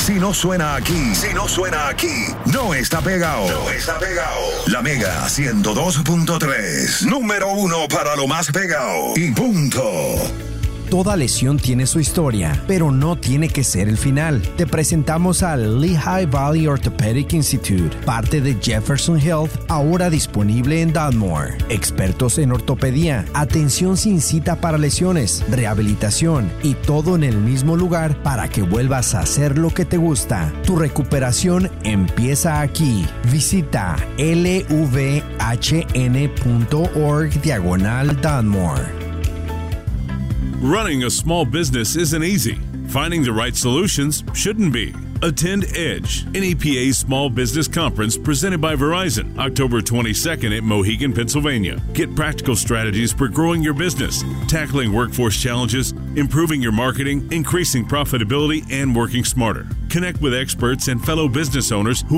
Si no suena aquí, no está pegado. No está pegado. La Mega 102.3. Número 1 para lo más pegado. Y punto. Toda lesión tiene su historia, pero no tiene que ser el final. Te presentamos al Lehigh Valley Orthopedic Institute, parte de Jefferson Health, ahora disponible en Dunmore. Expertos en ortopedia, atención sin cita para lesiones, rehabilitación y todo en el mismo lugar para que vuelvas a hacer lo que te gusta. Tu recuperación empieza aquí. Visita lvhn.org/Dunmore. Running a small business isn't easy. Finding the right solutions shouldn't be. Attend EDGE, NEPA's Small Business Conference presented by Verizon, October 22nd at Mohegan, Pennsylvania. Get practical strategies for growing your business, tackling workforce challenges, improving your marketing, increasing profitability, and working smarter. Connect with experts and fellow business owners who